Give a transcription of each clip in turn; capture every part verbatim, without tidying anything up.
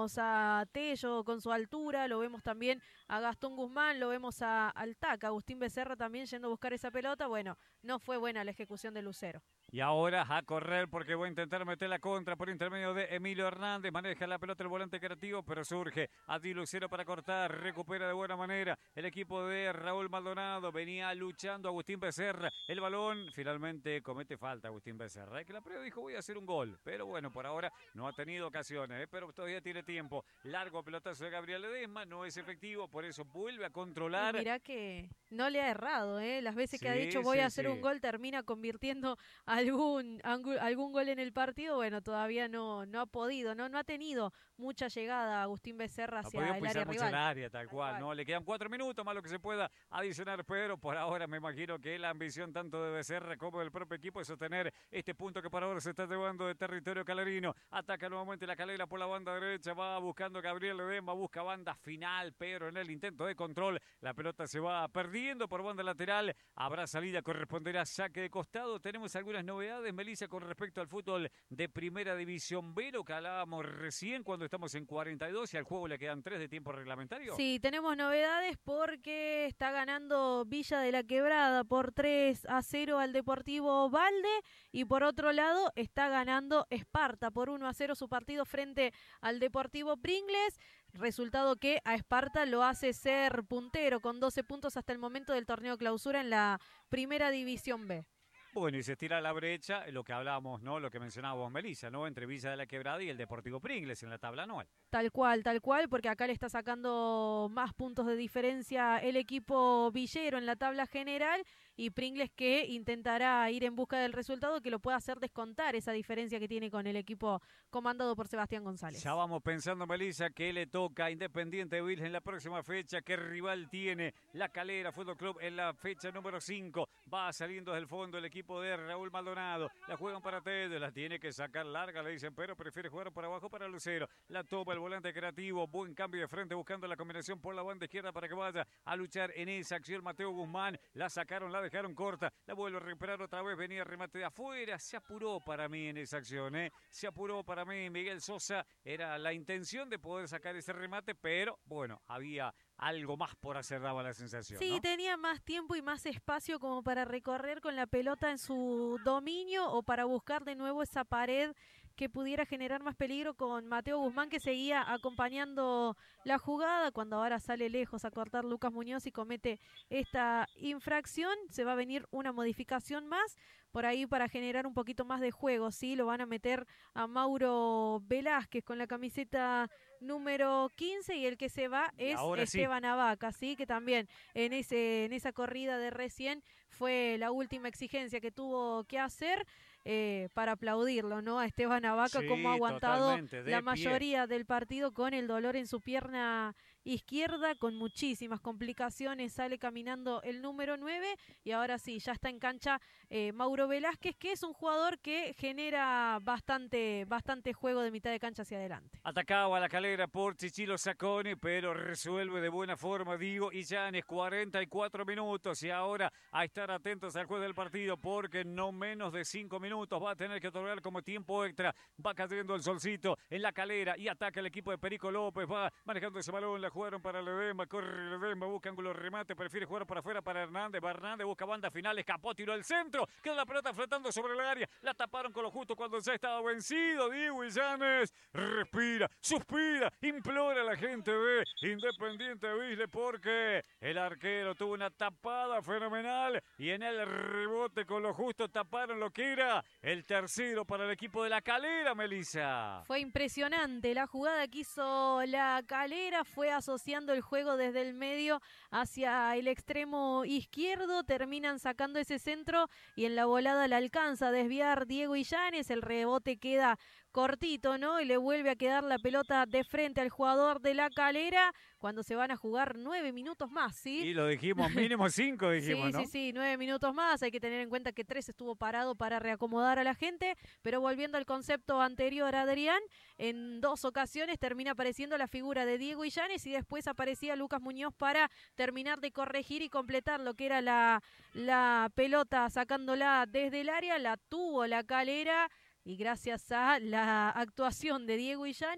vemos a Tello con su altura, lo vemos también a Gastón Guzmán, lo vemos a, al Taca, Agustín Becerra también yendo a buscar esa pelota. Bueno, no fue buena la ejecución de Lucero. Y ahora a correr porque voy a intentar meter la contra por intermedio de Emilio Hernández. Maneja la pelota el volante creativo, pero surge a Di Lucero para cortar. Recupera de buena manera el equipo de Raúl Maldonado. Venía luchando Agustín Becerra. El balón finalmente comete falta Agustín Becerra. Que la previa dijo voy a hacer un gol. Pero bueno, por ahora no ha tenido ocasiones. ¿eh? Pero todavía tiene tiempo. Largo pelotazo de Gabriel Ledesma. No es efectivo, por eso vuelve a controlar. Y mirá que no le ha errado. ¿eh? Las veces sí, que ha dicho voy sí, a hacer sí. un gol termina convirtiendo algún algún gol en el partido. Bueno, todavía no no ha podido, no no ha tenido mucha llegada Agustín Becerra hacia no el área mucho rival. el área, tal, tal cual, cual, ¿no? Le quedan cuatro minutos más lo que se pueda adicionar, pero por ahora me imagino que la ambición tanto de Becerra como del propio equipo es sostener este punto que por ahora se está llevando de territorio calarino. Ataca nuevamente la Calera por la banda derecha, va buscando Gabriel Ledesma, busca banda final, pero en el intento de control la pelota se va perdiendo por banda lateral. Habrá salida, corresponderá saque de costado. Tenemos algunas novedades, Melissa, con respecto al fútbol de Primera División B, lo que hablábamos recién cuando estamos en cuarenta y dos y al juego le quedan tres de tiempo reglamentario. Sí, tenemos novedades porque está ganando Villa de la Quebrada por tres a cero al Deportivo Balde y por otro lado está ganando Esparta por uno a cero su partido frente al Deportivo Pringles, resultado que a Esparta lo hace ser puntero con doce puntos hasta el momento del torneo clausura en la Primera División B. Bueno, y se estira la brecha, lo que hablábamos, ¿no? Lo que mencionábamos, Melissa, ¿no? Entre Villa de la Quebrada y el Deportivo Pringles en la tabla anual. Tal cual, tal cual, porque acá le está sacando más puntos de diferencia el equipo villero en la tabla general y Pringles que intentará ir en busca del resultado que lo pueda hacer descontar esa diferencia que tiene con el equipo comandado por Sebastián González. Ya vamos pensando, Melissa, que le toca a Independiente Vil en la próxima fecha, qué rival tiene la Calera Fútbol Club en la fecha número cinco. Va saliendo desde el fondo el equipo de Raúl Maldonado, la juegan para Tello, la tiene que sacar larga, le dicen, pero prefiere jugar por abajo para Lucero. La toma el volante creativo, buen cambio de frente buscando la combinación por la banda izquierda para que vaya a luchar en esa acción Mateo Guzmán. La sacaron, la dejaron corta, la vuelve a recuperar otra vez, venía remate de afuera, se apuró para mí en esa acción, ¿eh? se apuró para mí Miguel Sosa, era la intención de poder sacar ese remate, pero bueno, había algo más por hacer, daba la sensación. Sí, ¿no? tenía más tiempo y más espacio como para recorrer con la pelota en su dominio o para buscar de nuevo esa pared que pudiera generar más peligro con Mateo Guzmán, que seguía acompañando la jugada. Cuando ahora sale lejos a cortar Lucas Muñoz y comete esta infracción, se va a venir una modificación más por ahí para generar un poquito más de juego. Sí, lo van a meter a Mauro Velázquez con la camiseta número quince y el que se va es Esteban sí. Avaca, sí, que también en ese en esa corrida de recién fue la última exigencia que tuvo que hacer eh, para aplaudirlo, ¿no? A Esteban Avaca, sí, como ha aguantado la pie. mayoría del partido con el dolor en su pierna izquierda, con muchísimas complicaciones, sale caminando el número nueve y ahora sí, ya está en cancha eh, Mauro Velázquez, que es un jugador que genera bastante, bastante juego de mitad de cancha hacia adelante. Atacaba la Calera por Chichilo Sacconi, pero resuelve de buena forma Diego Illanes, cuarenta y cuatro minutos y ahora a estar atentos al juez del partido porque no menos de cinco minutos va a tener que otorgar como tiempo extra. Va cayendo el solcito en la Calera y ataca el equipo de Perico López, va manejando ese balón, la jugaron para Ledesma, corre Ledesma, busca ángulo remate, prefiere jugar para afuera para Hernández, va Hernández, busca banda final, escapó, tiró al centro, quedó la pelota flotando sobre el área, la taparon con lo justo cuando ya estaba vencido Diego Illanes, respira, suspira, implora a la gente de Independiente Ville porque el arquero tuvo una tapada fenomenal y en el rebote con lo justo taparon lo que era el tercero para el equipo de la Calera, Melissa. Fue impresionante la jugada que hizo la Calera, fue asociando el juego desde el medio hacia el extremo izquierdo, terminan sacando ese centro y en la volada la alcanza a desviar Diego Illanes, el rebote queda cortito, ¿no? Y le vuelve a quedar la pelota de frente al jugador de la Calera cuando se van a jugar nueve minutos más, ¿sí? Y lo dijimos, mínimo cinco dijimos, sí, ¿no? Sí, sí, sí, nueve minutos más, hay que tener en cuenta que tres estuvo parado para reacomodar a la gente, pero volviendo al concepto anterior, Adrián, en dos ocasiones termina apareciendo la figura de Diego Illanes y después aparecía Lucas Muñoz para terminar de corregir y completar lo que era la, la pelota sacándola desde el área, la tuvo la Calera. Y gracias a la actuación de Diego Illanes,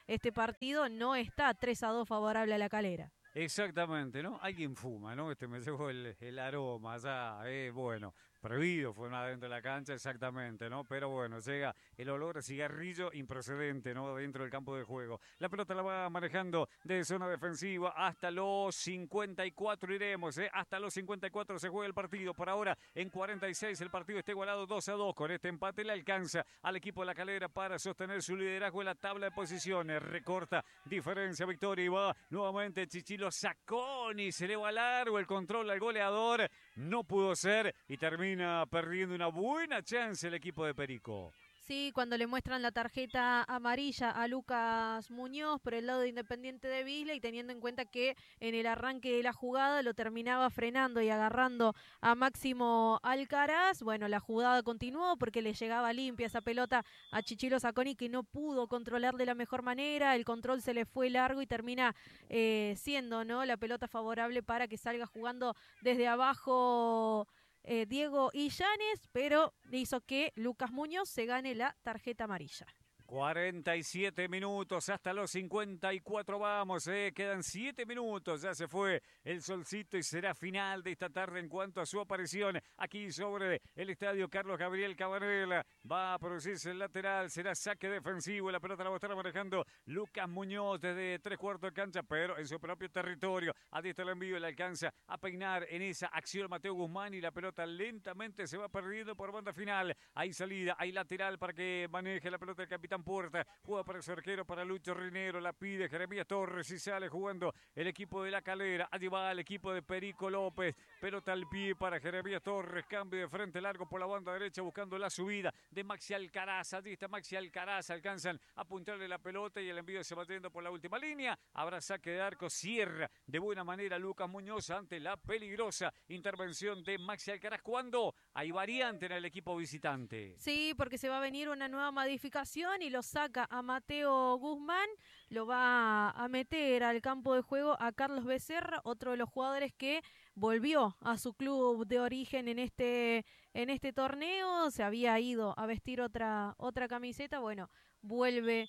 este partido, no está tres a dos favorable a La Calera. Exactamente, ¿no? Alguien fuma, ¿no? Este me llegó el, el aroma allá, eh, bueno, prohibido fue más dentro de la cancha, exactamente, ¿no? Pero bueno, llega el olor a cigarrillo improcedente, ¿no? Dentro del campo de juego. La pelota la va manejando de zona defensiva hasta los cincuenta y cuatro iremos, ¿eh? Hasta los cincuenta y cuatro se juega el partido. Por ahora, en cuarenta y seis el partido está igualado dos a dos. Con este empate le alcanza al equipo de La Calera para sostener su liderazgo en la tabla de posiciones. Recorta diferencia, victoria y va nuevamente Chichilo Sacconi. Se le va largo el control al goleador. No pudo ser y termina perdiendo una buena chance el equipo de Perico. Sí, cuando le muestran la tarjeta amarilla a Lucas Muñoz por el lado de Independiente de Visla y teniendo en cuenta que en el arranque de la jugada lo terminaba frenando y agarrando a Máximo Alcaraz, bueno, la jugada continuó porque le llegaba limpia esa pelota a Chichilo Sacconi que no pudo controlar de la mejor manera, el control se le fue largo y termina eh, siendo, ¿no?, la pelota favorable para que salga jugando desde abajo Eh, Diego Illanes, pero hizo que Lucas Muñoz se gane la tarjeta amarilla. cuarenta y siete minutos hasta los cincuenta y cuatro vamos, eh. Quedan siete minutos, ya se fue el solcito y será final de esta tarde en cuanto a su aparición aquí sobre el estadio Carlos Gabriel Cabanela. Va a producirse el lateral, será saque defensivo, la pelota la va a estar manejando Lucas Muñoz desde tres cuartos de cancha, pero en su propio territorio. Ahí está el envío y le alcanza a peinar en esa acción Mateo Guzmán y la pelota lentamente se va perdiendo por banda final. Hay salida, hay lateral para que maneje la pelota el capitán Puerta, juega para su arquero, para Lucho Rinero, la pide Jeremías Torres y sale jugando el equipo de La Calera. Allí va el equipo de Perico López, pelota al pie para Jeremías Torres, cambio de frente largo por la banda derecha buscando la subida de Maxi Alcaraz. Allí está Maxi Alcaraz, alcanzan a apuntarle la pelota y el envío se va yendo por la última línea. Habrá saque de arco, cierra de buena manera Lucas Muñoz ante la peligrosa intervención de Maxi Alcaraz cuando hay variante en el equipo visitante. Sí, porque se va a venir una nueva modificación y lo saca a Mateo Guzmán, lo va a meter al campo de juego a Carlos Becerra, otro de los jugadores que volvió a su club de origen en este, en este torneo, se había ido a vestir otra, otra camiseta, bueno, vuelve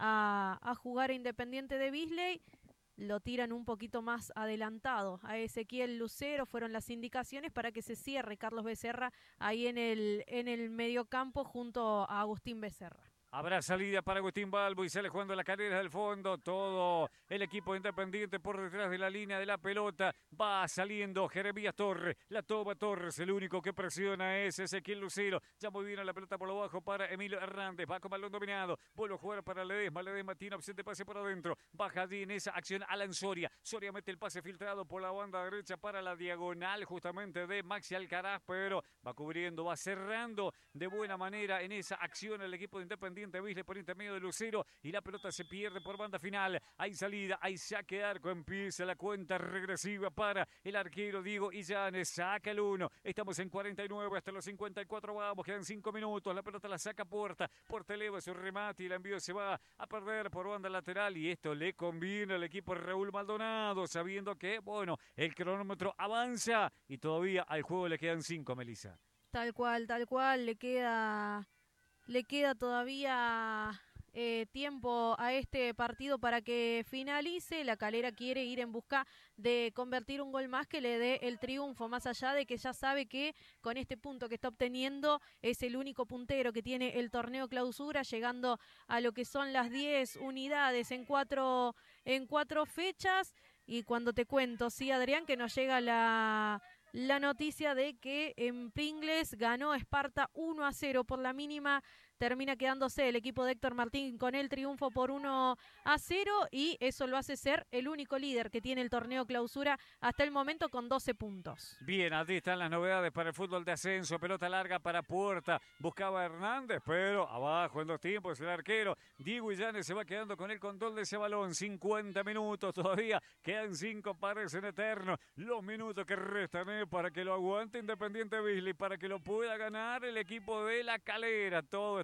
a, a jugar a Independiente de Bisley. Lo tiran un poquito más adelantado a Ezequiel Lucero, fueron las indicaciones para que se cierre Carlos Becerra ahí en el, en el mediocampo junto a Agustín Becerra. Habrá salida para Agustín Balbo y sale jugando la carrera del fondo. Todo el equipo Independiente por detrás de la línea de la pelota. Va saliendo Jeremías Torres. La toma Torres. El único que presiona es Ezequiel Lucero. Ya muy bien la pelota por lo bajo para Emilio Hernández. Va con balón dominado. Vuelve a jugar para Ledesma. Ledesma tiene opción de pase por adentro. Baja allí en esa acción Alan Soria. Soria mete el pase filtrado por la banda derecha para la diagonal justamente de Maxi Alcaraz. Pero va cubriendo, va cerrando de buena manera en esa acción el equipo de Independiente Visle por intermedio de Lucero y la pelota se pierde por banda final. Hay salida, hay saque de arco, empieza la cuenta regresiva para el arquero Diego Illanes, saca el uno, estamos en cuarenta y nueve hasta los cincuenta y cuatro, vamos, quedan cinco minutos, la pelota la saca Puerta, Puerta eleva su remate y el envío se va a perder por banda lateral y esto le conviene al equipo de Raúl Maldonado, sabiendo que, bueno, el cronómetro avanza y todavía al juego le quedan cinco, Melissa. Tal cual, tal cual, le queda... Le queda todavía eh, tiempo a este partido para que finalice. La Calera quiere ir en busca de convertir un gol más que le dé el triunfo, más allá de que ya sabe que con este punto que está obteniendo es el único puntero que tiene el torneo clausura, llegando a lo que son las diez unidades en cuatro, en cuatro fechas. Y cuando te cuento, sí, Adrián, que nos llega la... La noticia de que en Pringles ganó Esparta uno a cero por la mínima, termina quedándose el equipo de Héctor Martín con el triunfo por uno a cero y eso lo hace ser el único líder que tiene el torneo clausura hasta el momento con doce puntos. Bien, allí están las novedades para el fútbol de ascenso, pelota larga para Puerta, buscaba a Hernández, pero abajo en los tiempos el arquero Diego Illanes se va quedando con el control de ese balón, cincuenta minutos todavía, quedan cinco, parecen eternos los minutos que restan eh, para que lo aguante Independiente Bisley, para que lo pueda ganar el equipo de La Calera, todo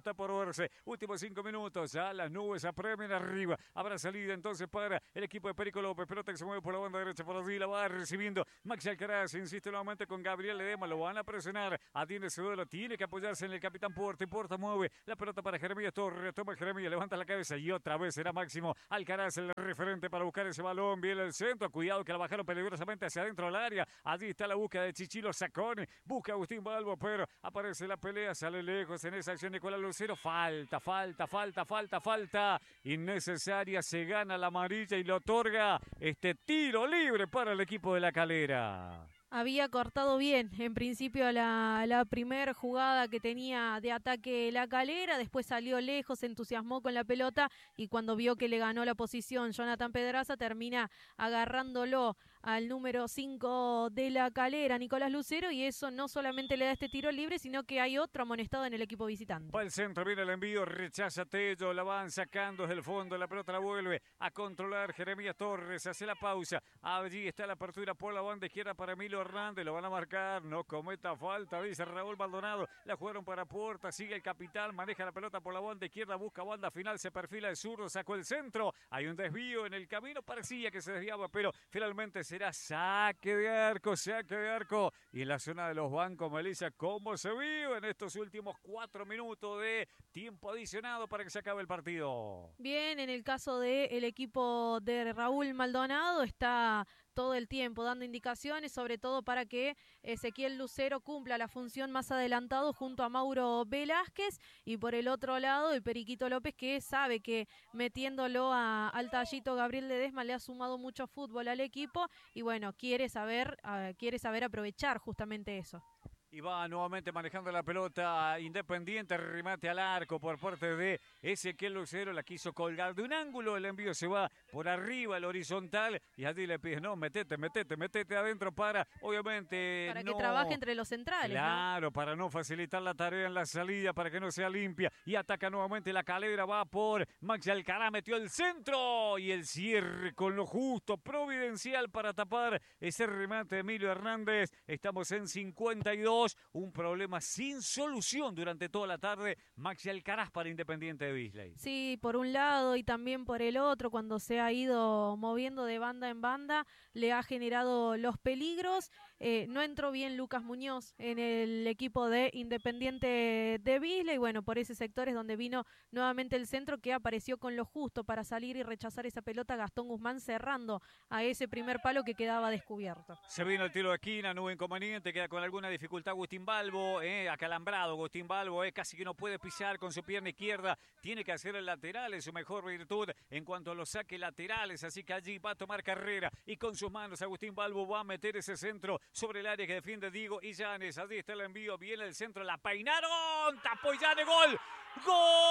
está por verse. Últimos cinco minutos, ya las nubes apremian arriba. Habrá salida entonces para el equipo de Perico López. Pelota que se mueve por la banda derecha, por allí la va recibiendo Maxi Alcaraz. Insiste nuevamente con Gabriel Ledesma, lo van a presionar. Atiende ese duelo, tiene que apoyarse en el capitán Porta. Y Porta mueve la pelota para Jeremías Torres. Toma Jeremías, levanta la cabeza y otra vez será Máximo Alcaraz el referente para buscar ese balón. Viene el centro, cuidado que la bajaron peligrosamente hacia adentro del área. Allí está la búsqueda de Chichilo Sacone. Busca a Agustín Balbo, pero aparece la pelea, sale lejos en esa acción Nicolás Lucero. Falta, falta, falta, falta, falta. Innecesaria, se gana la amarilla y le otorga este tiro libre para el equipo de La Calera. Había cortado bien, en principio la, la primera jugada que tenía de ataque La Calera, después salió lejos, se entusiasmó con la pelota y cuando vio que le ganó la posición Jonathan Pedraza, termina agarrándolo al número cinco de La Calera, Nicolás Lucero, y eso no solamente le da este tiro libre, sino que hay otro amonestado en el equipo visitante. Va el centro, viene el envío, rechaza Tello, la van sacando desde el fondo, la pelota la vuelve a controlar Jeremías Torres, hace la pausa, allí está la apertura por la banda izquierda para Emilio Hernández, lo van a marcar, no cometa falta, dice Raúl Maldonado, la jugaron para Puerta, sigue el capitán, maneja la pelota por la banda izquierda, busca banda final, se perfila el zurdo, sacó el centro, hay un desvío en el camino, parecía que se desviaba, pero finalmente será saque de arco, saque de arco, y en la zona de los bancos, Melissa, ¿cómo se vio en estos últimos cuatro minutos de tiempo adicionado para que se acabe el partido? Bien, en el caso del equipo de Raúl Maldonado está todo el tiempo dando indicaciones, sobre todo para que Ezequiel Lucero cumpla la función más adelantado junto a Mauro Velázquez, y por el otro lado el Periquito López, que sabe que metiéndolo a, al tallito Gabriel Ledesma le ha sumado mucho fútbol al equipo y bueno, quiere saber, uh, quiere saber aprovechar justamente eso. Y va nuevamente manejando la pelota Independiente, remate al arco por parte de Ezequiel Lucero, la quiso colgar de un ángulo, el envío se va por arriba, el horizontal, y allí le pide, no, metete, metete, metete adentro para, obviamente, Para no, que trabaje entre los centrales, claro, ¿no? para no facilitar la tarea en la salida, para que no sea limpia, y ataca nuevamente La Calera, va por Maxi Alcaraz, metió el centro, y el cierre con lo justo, providencial para tapar ese remate de Emilio Hernández. Estamos en cincuenta y dos. Un problema sin solución durante toda la tarde. Maxi Alcaraz para Independiente de Beasley. Sí, por un lado y también por el otro, cuando se ha ido moviendo de banda en banda, le ha generado los peligros. Eh, no entró bien Lucas Muñoz en el equipo de Independiente de Beasley. Bueno, por ese sector es donde vino nuevamente el centro, que apareció con lo justo para salir y rechazar esa pelota. Gastón Guzmán cerrando a ese primer palo que quedaba descubierto. Se vino el tiro de esquina, no hubo inconveniente, queda con alguna dificultad Agustín Balbo, eh, acalambrado Agustín Balbo, eh, casi que no puede pisar con su pierna izquierda, tiene que hacer el lateral, es su mejor virtud en cuanto a los saques laterales, así que allí va a tomar carrera y con sus manos Agustín Balbo va a meter ese centro sobre el área que defiende Diego Illanes. Allí está el envío, viene el centro, la peinaron, tapó Illanes, gol, gol.